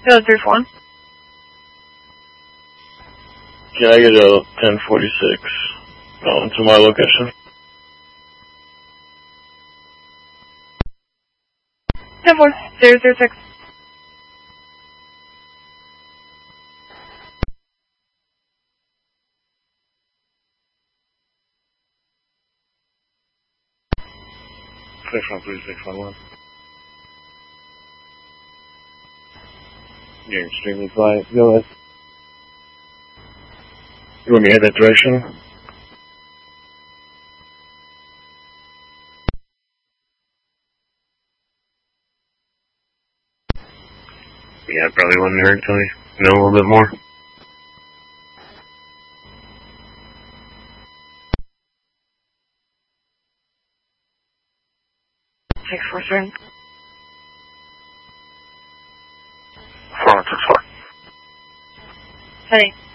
Hello, 3-1. Can I get a 1046 to my location? 10-4, 006. Six 13611. You're extremely quiet. Go ahead. You want me to head that direction? Yeah, it probably wouldn't hurt till you know a little bit more. Take 4, sir. 4164. Heading.